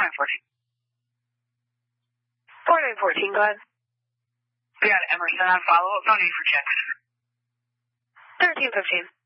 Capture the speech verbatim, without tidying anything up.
nine fourteen. four nine fourteen, go ahead. We got Emerson on follow-up. No need for checks. thirteen fifteen.